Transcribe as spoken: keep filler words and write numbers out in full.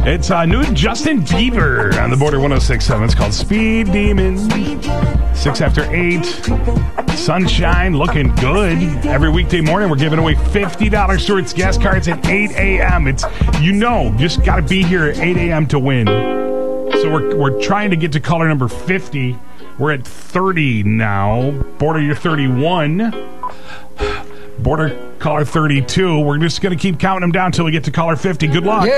It's uh, new Justin Bieber on the Border one oh six point seven. It's called Speed Demon. Six after eight. Sunshine looking good. Every weekday morning, we're giving away fifty dollars Stewart's gas cards at eight a.m. It's, you know, just got to be here at eight a.m. to win. So we're we're trying to get to caller number fifty. We're at thirty now. Border, you're thirty-one. Border caller thirty-two. We're just going to keep counting them down until we get to caller fifty. Good luck. Yeah.